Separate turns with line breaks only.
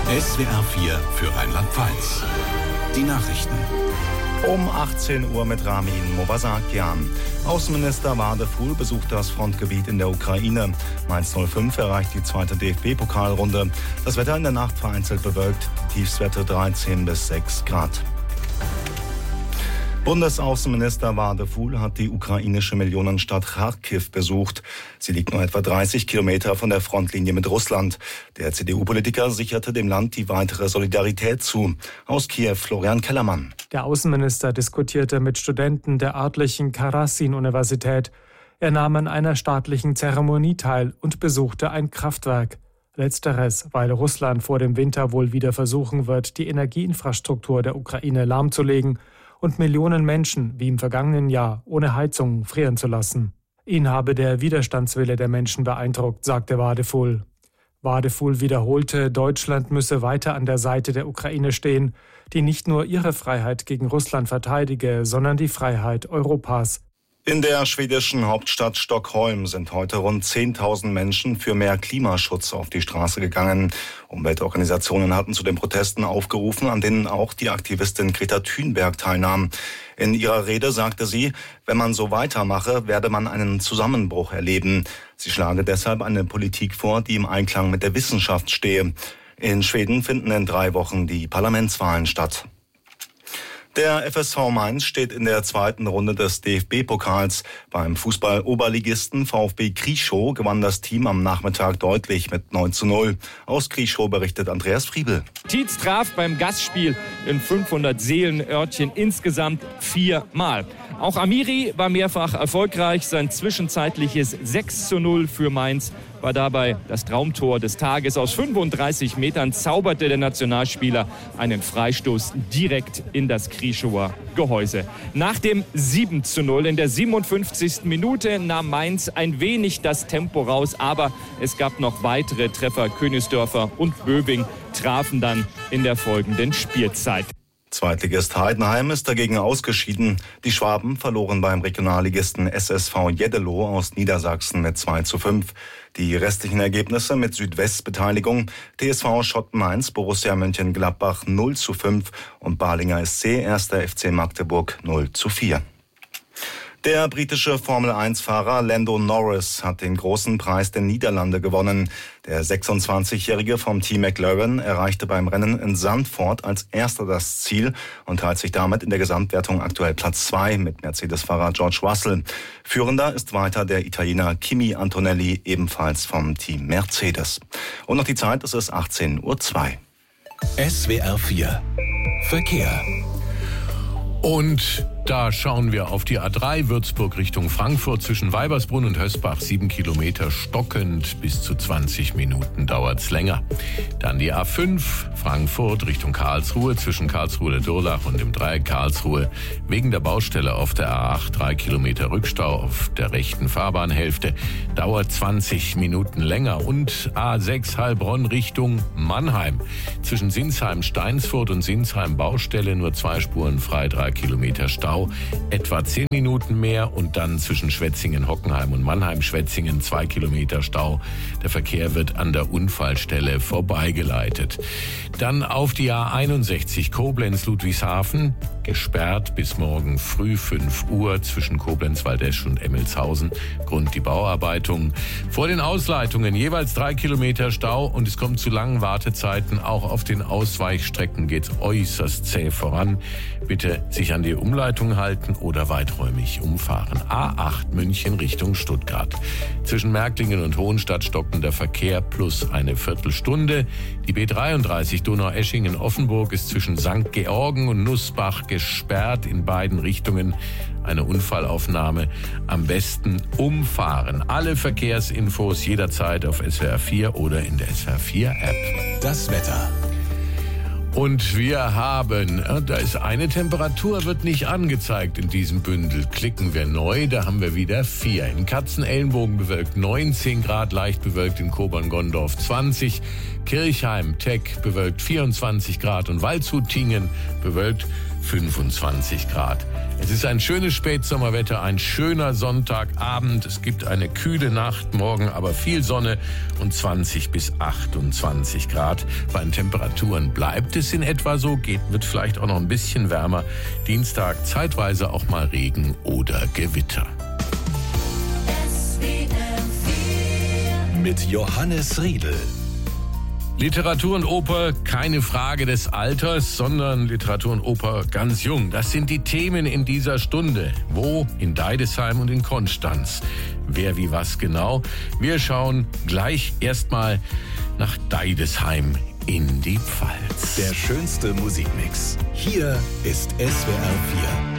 SWR 4 für Rheinland-Pfalz. Die Nachrichten.
Um 18 Uhr mit Ramin Mobasakian. Außenminister Wadeful besucht das Frontgebiet in der Ukraine. Mainz 05 erreicht die zweite DFB-Pokalrunde. Das Wetter in der Nacht vereinzelt bewölkt. Die Tiefstwerte 13 bis 6 Grad. Bundesaußenminister Wadeful hat die ukrainische Millionenstadt Charkiw besucht. Sie liegt nur etwa 30 Kilometer von der Frontlinie mit Russland. Der CDU-Politiker sicherte dem Land die weitere Solidarität zu. Aus Kiew Florian Kellermann.
Der Außenminister diskutierte mit Studenten der örtlichen Karasin-Universität. Er nahm an einer staatlichen Zeremonie teil und besuchte ein Kraftwerk. Letzteres, weil Russland vor dem Winter wohl wieder versuchen wird, die Energieinfrastruktur der Ukraine lahmzulegen und Millionen Menschen, wie im vergangenen Jahr, ohne Heizung frieren zu lassen. Ihn habe der Widerstandswille der Menschen beeindruckt, sagte Wadeful. Wadeful wiederholte, Deutschland müsse weiter an der Seite der Ukraine stehen, die nicht nur ihre Freiheit gegen Russland verteidige, sondern die Freiheit Europas.
In der schwedischen Hauptstadt Stockholm sind heute rund 10.000 Menschen für mehr Klimaschutz auf die Straße gegangen. Umweltorganisationen hatten zu den Protesten aufgerufen, an denen auch die Aktivistin Greta Thunberg teilnahm. In ihrer Rede sagte sie, wenn man so weitermache, werde man einen Zusammenbruch erleben. Sie schlage deshalb eine Politik vor, die im Einklang mit der Wissenschaft stehe. In Schweden finden in 3 Wochen die Parlamentswahlen statt. Der FSV Mainz steht in der zweiten Runde des DFB-Pokals. Beim Fußball-Oberligisten VfB Krieschow gewann das Team am Nachmittag deutlich mit 9:0. Aus Krieschow berichtet Andreas Friebel.
Tietz traf beim Gastspiel in 500 Seelenörtchen insgesamt 4-mal. Auch Amiri war mehrfach erfolgreich. Sein zwischenzeitliches 6:0 für Mainz war dabei das Traumtor des Tages. Aus 35 Metern zauberte der Nationalspieler einen Freistoß direkt in das Krieschower Gehäuse. Nach dem 7:0 in der 57. Minute nahm Mainz ein wenig das Tempo raus, aber es gab noch weitere Treffer. Königsdörfer und Böbing trafen dann in der folgenden Spielzeit.
Zweitligist Heidenheim ist dagegen ausgeschieden. Die Schwaben verloren beim Regionalligisten SSV Jeddelo aus Niedersachsen mit 2:5. Die restlichen Ergebnisse mit Südwest-Beteiligung: TSV Schott Mainz, Borussia Mönchengladbach 0:5 und Balinger SC 1. FC Magdeburg 0:4. Der britische Formel-1-Fahrer Lando Norris hat den großen Preis der Niederlande gewonnen. Der 26-Jährige vom Team McLaren erreichte beim Rennen in Zandvoort als erster das Ziel und teilt sich damit in der Gesamtwertung aktuell Platz 2 mit Mercedes-Fahrer George Russell. Führender ist weiter der Italiener Kimi Antonelli, ebenfalls vom Team Mercedes. Und noch die Zeit, es ist 18:02 Uhr.
SWR 4 Verkehr.
Und da schauen wir auf die A3 Würzburg Richtung Frankfurt zwischen Weibersbrunn und Hösbach. 7 Kilometer stockend, bis zu 20 Minuten dauert's länger. Dann die A5 Frankfurt Richtung Karlsruhe zwischen Karlsruhe-Durlach und dem Dreieck Karlsruhe. Wegen der Baustelle auf der A8 3 Kilometer Rückstau auf der rechten Fahrbahnhälfte. Dauert 20 Minuten länger. Und A6 Heilbronn Richtung Mannheim. Zwischen Sinsheim-Steinsfurt und Sinsheim Baustelle nur 2 Spuren frei, 3 Kilometer Stau. Etwa 10 Minuten mehr und dann zwischen Schwetzingen-Hockenheim und Mannheim-Schwetzingen 2 Kilometer Stau. Der Verkehr wird an der Unfallstelle vorbeigeleitet. Dann auf die A61 Koblenz-Ludwigshafen. Gesperrt bis morgen früh 5 Uhr zwischen Koblenz-Waldesch und Emmelshausen. Grund die Bauarbeitungen. Vor den Ausleitungen jeweils 3 Kilometer Stau und es kommt zu langen Wartezeiten. Auch auf den Ausweichstrecken geht's äußerst zäh voran. Bitte sich an die Umleitung halten oder weiträumig umfahren. A8 München Richtung Stuttgart. Zwischen Märklingen und Hohenstadt stockender Verkehr plus eine Viertelstunde. Die B33 Donaueschingen-Offenburg ist zwischen St. Georgen und Nussbach gesperrt in beiden Richtungen. Eine Unfallaufnahme. Am besten umfahren. Alle Verkehrsinfos jederzeit auf SWR 4 oder in der SWR 4 App.
Das Wetter.
Und wir haben, da ist eine Temperatur, wird nicht angezeigt in diesem Bündel. Klicken wir neu, da haben wir wieder 4. In Katzenellenbogen bewölkt 19 Grad, leicht bewölkt in Kobern-Gondorf 20, Kirchheim, Teck bewölkt 24 Grad und Waldshut-Tiengen bewölkt 25 Grad. Es ist ein schönes Spätsommerwetter, ein schöner Sonntagabend. Es gibt eine kühle Nacht, morgen aber viel Sonne und 20 bis 28 Grad. Bei den Temperaturen bleibt es in etwa so, wird vielleicht auch noch ein bisschen wärmer. Dienstag zeitweise auch mal Regen oder Gewitter.
Mit Johannes Riedl.
Literatur und Oper, keine Frage des Alters, sondern Literatur und Oper ganz jung. Das sind die Themen in dieser Stunde. Wo? In Deidesheim und in Konstanz. Wer wie was genau? Wir schauen gleich erstmal nach Deidesheim in die Pfalz.
Der schönste Musikmix. Hier ist SWR 4.